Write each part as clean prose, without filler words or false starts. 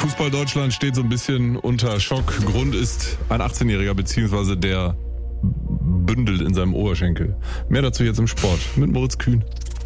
Fußball Deutschland steht so ein bisschen unter Schock. Grund ist ein 18-Jähriger bzw. der Bündel in seinem Oberschenkel. Mehr dazu jetzt im Sport mit Moritz Kühn.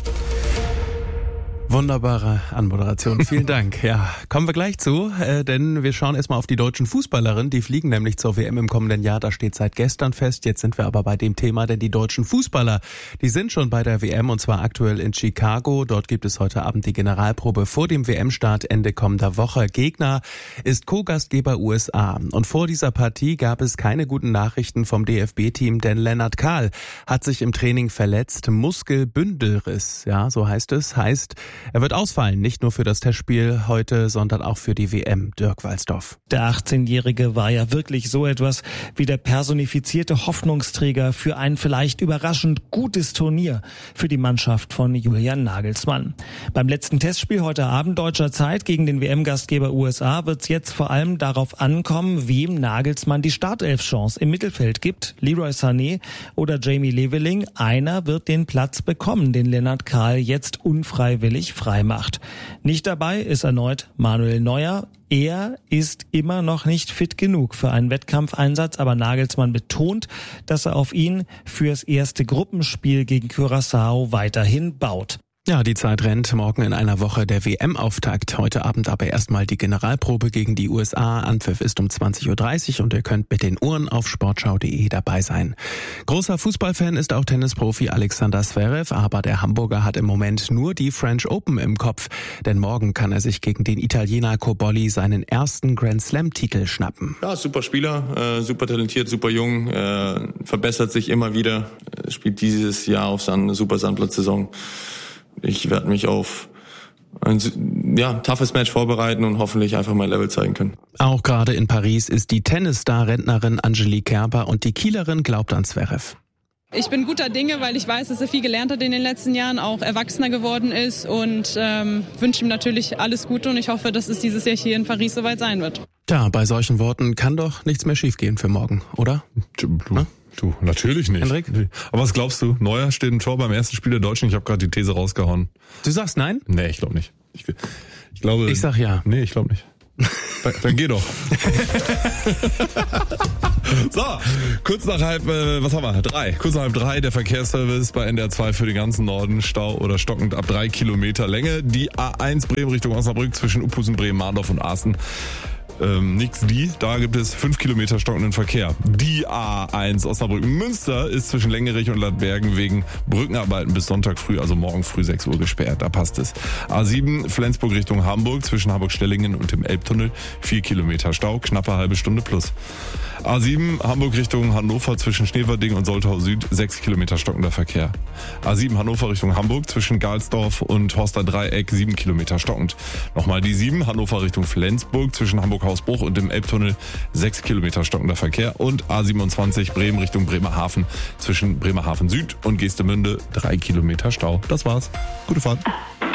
Wunderbare Anmoderation, vielen Dank. Ja, kommen wir gleich zu, denn wir schauen erstmal auf die deutschen Fußballerinnen. Die fliegen nämlich zur WM im kommenden Jahr, das steht seit gestern fest. Jetzt sind wir aber bei dem Thema, denn die deutschen Fußballer, die sind schon bei der WM und zwar aktuell in Chicago. Dort gibt es heute Abend die Generalprobe vor dem WM-Start Ende kommender Woche. Gegner ist Co-Gastgeber USA. Und vor dieser Partie gab es keine guten Nachrichten vom DFB-Team, denn Lennart Kahl hat sich im Training verletzt. Muskelbündelriss, ja, so heißt es. Heißt, er wird ausfallen, nicht nur für das Testspiel heute, sondern auch für die WM. Dirk Walsdorf. Der 18-Jährige war ja wirklich so etwas wie der personifizierte Hoffnungsträger für ein vielleicht überraschend gutes Turnier für die Mannschaft von Julian Nagelsmann. Beim letzten Testspiel heute Abend deutscher Zeit gegen den WM-Gastgeber USA wird es jetzt vor allem darauf ankommen, wem Nagelsmann die Startelf-Chance im Mittelfeld gibt. Leroy Sané oder Jamie Leveling. Einer wird den Platz bekommen, den Lennart Kahl jetzt unfreiwillig frei macht. Nicht dabei ist erneut Manuel Neuer. Er ist immer noch nicht fit genug für einen Wettkampfeinsatz, aber Nagelsmann betont, dass er auf ihn fürs erste Gruppenspiel gegen Curaçao weiterhin baut. Ja, die Zeit rennt. Morgen in einer Woche der WM-Auftakt. Heute Abend aber erstmal die Generalprobe gegen die USA. Anpfiff ist um 20.30 Uhr und ihr könnt mit den Uhren auf sportschau.de dabei sein. Großer Fußballfan ist auch Tennisprofi Alexander Zverev, aber der Hamburger hat im Moment nur die French Open im Kopf. Denn morgen kann er sich gegen den Italiener Cobolli seinen ersten Grand-Slam-Titel schnappen. Ja, super Spieler, super talentiert, super jung, verbessert sich immer wieder, spielt dieses Jahr auf eine super Sandplatzsaison. Ich werde mich auf ein toughes Match vorbereiten und hoffentlich einfach mein Level zeigen können. Auch gerade in Paris ist die Tennisstar-Rentnerin Angelique Kerber und die Kielerin glaubt an Zverev. Ich bin guter Dinge, weil ich weiß, dass er viel gelernt hat in den letzten Jahren, auch erwachsener geworden ist und wünsche ihm natürlich alles Gute und ich hoffe, dass es dieses Jahr hier in Paris soweit sein wird. Tja, bei solchen Worten kann doch nichts mehr schiefgehen für morgen, oder? Du, natürlich nicht. Hendrik? Aber was glaubst du? Neuer steht im Tor beim ersten Spiel der Deutschen. Ich habe gerade die These rausgehauen. Du sagst nein? Nee, ich glaube nicht. Ich glaube. Ich sag ja. Nee, ich glaube nicht. Dann geh doch. So, kurz nach kurz nach halb drei, der Verkehrsservice bei NDR 2 für den ganzen Norden, Stau oder stockend ab 3 Kilometer Länge. Die A1 Bremen Richtung Osnabrück zwischen Uphusen, Bremen, Mahndorf und Aachen. Da gibt es 5 Kilometer stockenden Verkehr. Die A1 Osnabrück-Münster ist zwischen Längerich und Ladbergen wegen Brückenarbeiten bis Sonntag früh, also morgen früh 6 Uhr gesperrt. Da passt es. A7 Flensburg Richtung Hamburg zwischen Hamburg-Stellingen und dem Elbtunnel 4 Kilometer Stau, knappe halbe Stunde plus. A7 Hamburg Richtung Hannover zwischen Schneverding und Soltau Süd 6 Kilometer stockender Verkehr. A7 Hannover Richtung Hamburg zwischen Galsdorf und Horster Dreieck 7 Kilometer stockend. Nochmal die 7 Hannover Richtung Flensburg zwischen Hamburg-Hausbruch und dem Elbtunnel 6 Kilometer stockender Verkehr. Und A27 Bremen Richtung Bremerhaven zwischen Bremerhaven Süd und Geestemünde 3 Kilometer Stau. Das war's. Gute Fahrt.